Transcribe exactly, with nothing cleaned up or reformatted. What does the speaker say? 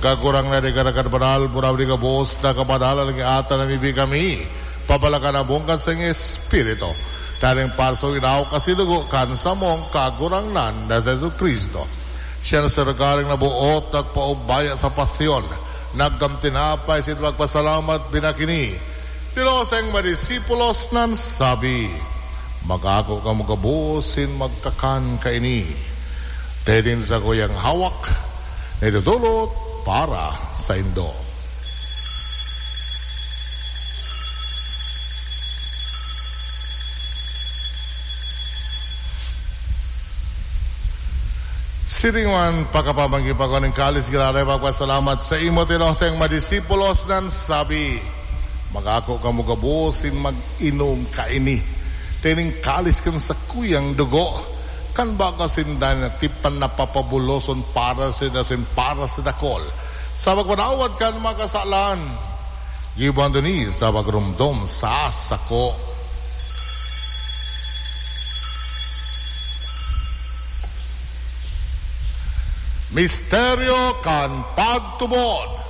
Kakurang na di karakan banal, pura di ka bos na kapadala ng ata na mibi kami. Pabalakan na bungkan sa Espiritu. Daring parso inaw kasi dugo kan sa mong kagurang nan na sa Jesu Kristo. Siya na saragaling na buot at paubaya sa pasyon. Nagkamtinapay sin magpasalamat binakini. Tilo sa yung madisipulos nan sabi, magako ka magabusin magkakan ka ini. Dedin sa kuyang hawak, nidudulot para sa Indo. Siringan pagkapamanggi pagkaning kalis gilare pagpasalamat sa imo tinos ang madisipulos nan sabi, magako ka mugabusin mag-inom ka ini. Tining kalis kan sa kuyang dugo, kan baka sindan na tipan na papabuloson para sa dasin para sa dakol. Sa pagpanawad kan makasalan, giban duni sa pagrumdom sa sako. Misteryo kan pagtubod.